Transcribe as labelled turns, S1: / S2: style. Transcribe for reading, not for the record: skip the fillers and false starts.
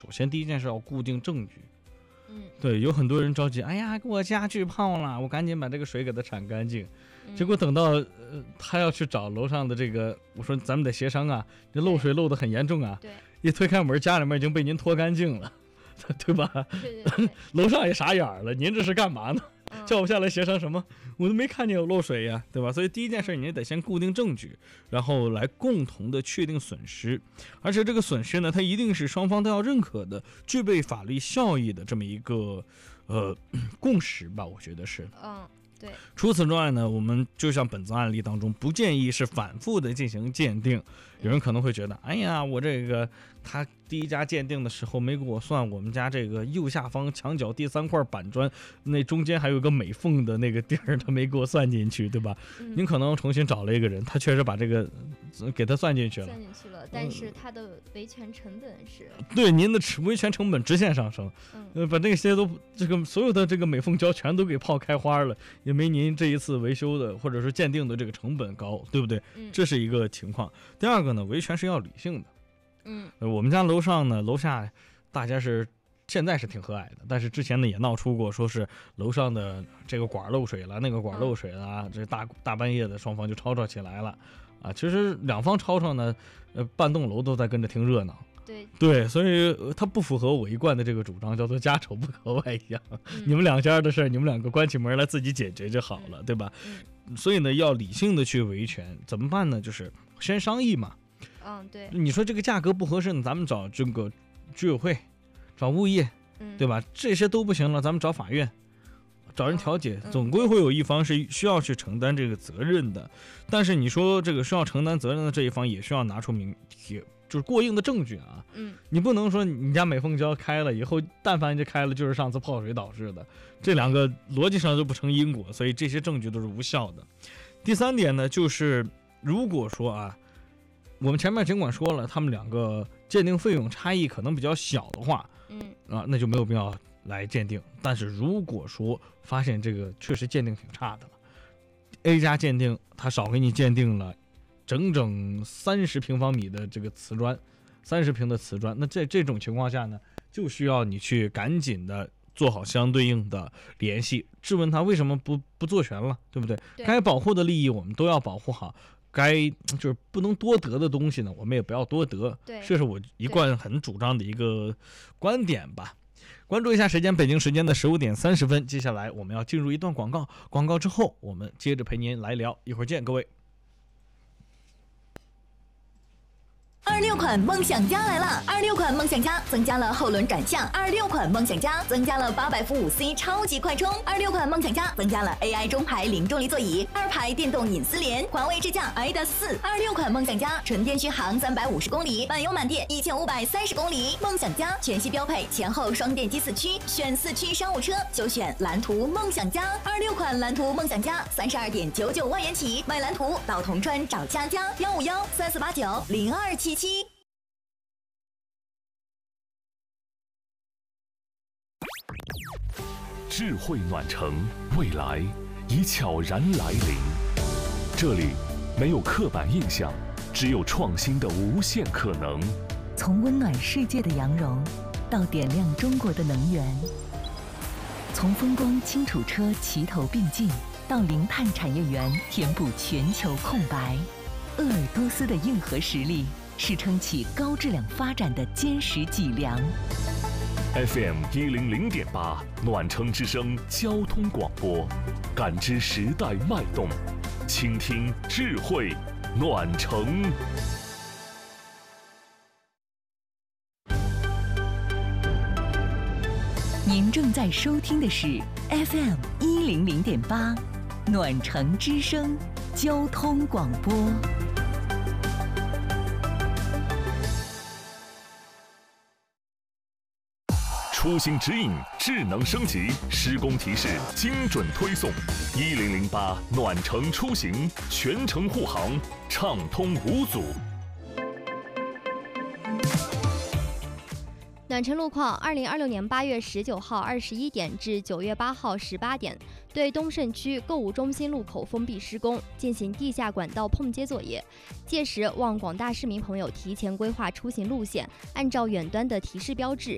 S1: 首先第一件事要固定证据。对，有很多人着急，哎呀，我家巨泡了，我赶紧把这个水给它铲干净。结果等到他要去找楼上的这个，我说咱们得协商啊，这漏水漏得很严重啊。
S2: 对，
S1: 一推开门，家里面已经被您拖干净了，对吧？
S2: 对
S1: 楼上也傻眼了，您这是干嘛呢？叫我下来协商什么？我都没看见有漏水呀，对吧？所以第一件事，你得先固定证据，然后来共同的确定损失，而且这个损失呢，它一定是双方都要认可的，具备法律效益的这么一个共识吧，我觉得是。
S2: 对。
S1: 除此之外呢，我们就像本次案例当中，不建议是反复的进行鉴定。有人可能会觉得，哎呀，我这个他第一家鉴定的时候没给我算我们家这个右下方墙角第3块板砖那中间还有一个美缝的那个地儿，他没给我算进去，对吧？您可能重新找了一个人，他确实把这个给他算进去了，
S2: 但是他的维权成本是
S1: 对您的维权成本直线上升。把这些都所有的这个美缝胶全都给泡开花了，也没您这一次维修的或者是鉴定的这个成本高，对不对？这是一个情况。第二个呢，维权是要理性的。我们家楼上呢，楼下大家现在是挺和蔼的，但是之前呢也闹出过，说是楼上的这个管漏水了，那个管漏水了，这大半夜的双方就吵吵起来了啊。其实两方吵吵呢，半栋楼都在跟着听热闹。对，所以它不符合我一贯的这个主张，叫做家丑不可外扬。你们两家的事儿，你们两个关起门来自己解决就好了，对吧？所以呢，要理性的去维权，怎么办呢？就是先商议嘛。
S2: 对。
S1: 你说这个价格不合适呢，咱们找这个居委会，找物业，对吧？这些都不行了，咱们找法院，找人调解，总归会有一方是需要去承担这个责任的。但是你说这个需要承担责任的这一方，也需要拿出就是过硬的证据啊。你不能说你家美缝胶开了以后，但凡就开了就是上次泡水导致的，这两个逻辑上就不成因果，所以这些证据都是无效的。第三点呢，就是如果说啊，我们前面尽管说了他们两个鉴定费用差异可能比较小的话，那就没有必要来鉴定。但是如果说发现这个确实鉴定挺差的了， A 家鉴定他少给你鉴定了整整30平方米的这个瓷砖，30平的瓷砖，那这种情况下呢，就需要你去赶紧的做好相对应的联系，质问他为什么不做全了，对不对？该保护的利益我们都要保护好，就是不能多得的东西呢，我们也不要多得。这是我一贯很主张的一个观点吧。关注一下时间，北京时间的15点30分，接下来我们要进入一段广告，广告之后我们接着陪您来聊，一会儿见，各位。
S3: 26款梦想家来了！26款梦想家增加了后轮转向，26款梦想家增加了800伏5C 超级快充，26款梦想家增加了 AI 中排零重力座椅，2排电动隐私帘，华为智驾 ADAS 4。26款梦想家纯电续航350公里，满油满电1530公里。梦想家全系标配前后双电机4驱，选4驱商务车就选蓝图梦想家。26款蓝图梦想家32.99万元起，买蓝图到铜川找佳佳15134890277。
S4: 智慧暖城，未来已悄然来临。这里没有刻板印象，只有创新的无限可能。
S5: 从温暖世界的羊绒，到点亮中国的能源；从风光清楚车齐头并进，到零碳产业园填补全球空白。鄂尔多斯的硬核实力，是撑起高质量发展的坚实脊梁。
S4: FM 100.8暖城之声交通广播，感知时代脉动，倾听智慧暖城。
S5: 您正在收听的是 FM 100.8暖城之声交通广播。
S4: 出行指引智能升级，施工提示精准推送。1008暖城出行，全程护航，畅通无阻。
S2: 暖城路况：2026年8月19号21点至9月8号18点，对东胜区购物中心路口封闭施工，进行地下管道碰接作业。届时望广大市民朋友提前规划出行路线，按照远端的提示标志，